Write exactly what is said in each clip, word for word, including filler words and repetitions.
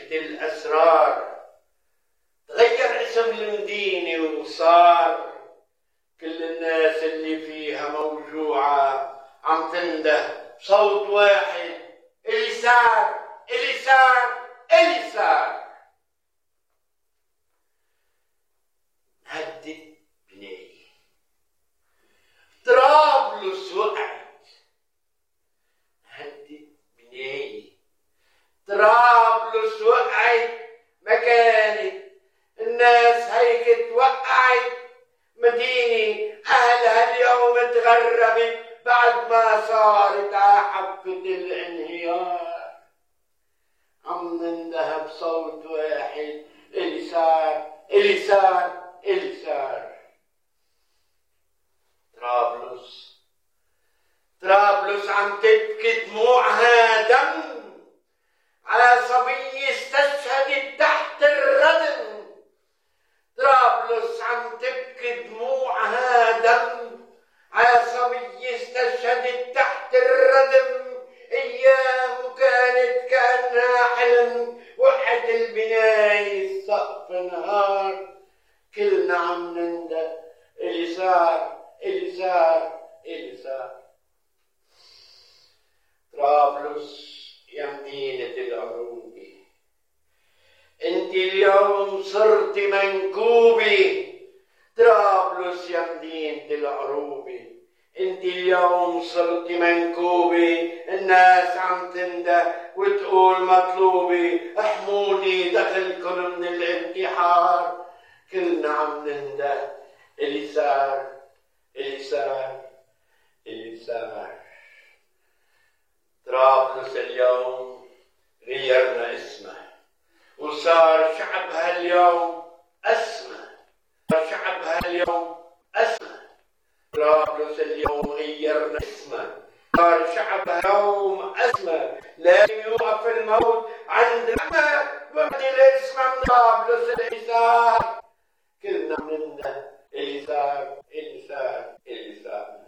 شركة الأسرار. تغير اسم المدينة وصار كل الناس اللي فيها موجوعة عم تنده بصوت واحد: اليسار اليسار اليسار. هدت بناية، طرابلس وقعت. هدت بناية، طرابلس وقعت. ما كانت الناس هيك توقعت مدينة أهلها اليوم تغربت بعد ما صارت عحفة الانهيار. عم ننده بصوت واحد: اليسار اليسار اليسار. طرابلس طرابلس عم تبكي دموعها دم على صبية استشهدت تحت الردم. طرابلس عم تبكي دموعها دم على صبية استشهدت تحت الردم. ايام كانت كأنها حلم، وحد البناية السقف نهار. كلنا عم ننده: اليسار اليسار اليسار. طرابلس يا مدينة العروبة، انت اليوم صرت منكوبة. طرابلس يا مدينة العروبة، انت اليوم صرت منكوبة. الناس عم تنده وتقول مطلوبة: احموني دخلكم من الانتحار. كلنا عم ننده: اليسار اليسار اليسار. طرابلس اليوم غيرنا اسمه وصار شعبها اليوم أسمى. صار شعبها اليوم أسمى. طرابلس اليوم غيرنا اسمه، صار شعبها اليوم أسمى. لازم يوقف الموت عند ما بدل اسمه من طرابلس اليسار. كلنا مننا اليسار اليسار اليسار.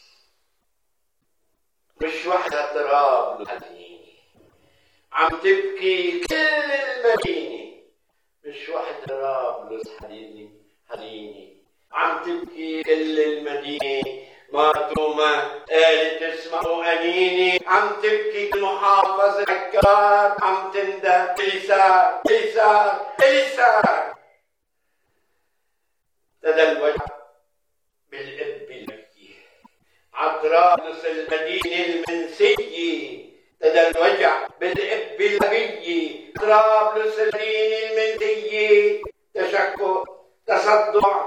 مش وحدها طرابلس حزينة عم تبكي كل المدينة. مش وحدها طرابلس حزينة حزينة عم تبكي كل المدينة. مارتومة قالت اسمعوا أنيني، عم تبكي المحافظة عكار. عم تنده: اليسار اليسار اليسار. ابتدى الوجع بالإب المكي عطرابلس المدينة المنسية. ابتدى الوجع بالإب المكي طرابلس المدينة المنسية. تشكك تصدع